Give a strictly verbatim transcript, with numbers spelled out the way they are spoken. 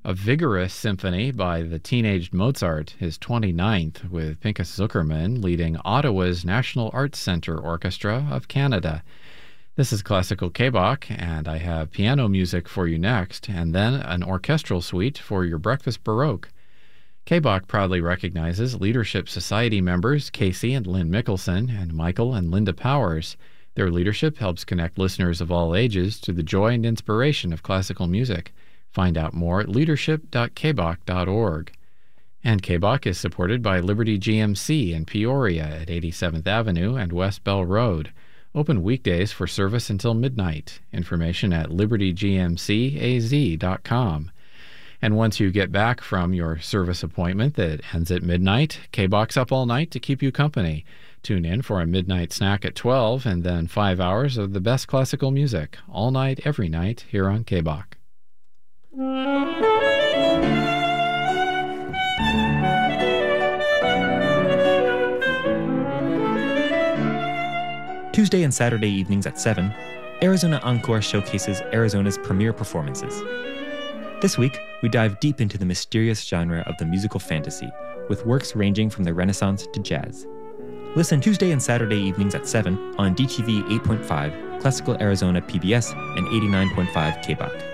A vigorous symphony by the teenaged Mozart, his twenty-ninth, with Pinchas Zuckerman leading Ottawa's National Arts Centre Orchestra of Canada. This is Classical K-Bach, and I have piano music for you next, and then an orchestral suite for your breakfast baroque. K-Bach proudly recognizes Leadership Society members Casey and Lynn Mickelson and Michael and Linda Powers. Their leadership helps connect listeners of all ages to the joy and inspiration of classical music. Find out more at leadership dot k bach dot org. And K-Bach is supported by Liberty G M C in Peoria at eighty-seventh Avenue and West Bell Road. Open weekdays for service until midnight. Information at liberty g m c a z dot com. And once you get back from your service appointment that ends at midnight, K-Bach's up all night to keep you company. Tune in for a midnight snack at twelve and then five hours of the best classical music, all night, every night, here on K-Bach. Tuesday and Saturday evenings at seven, Arizona Encore showcases Arizona's premier performances. This week, we dive deep into the mysterious genre of the musical fantasy, with works ranging from the Renaissance to jazz. Listen Tuesday and Saturday evenings at seven on D T V eight point five, Classical Arizona P B S, and eighty-nine point five K-Bach.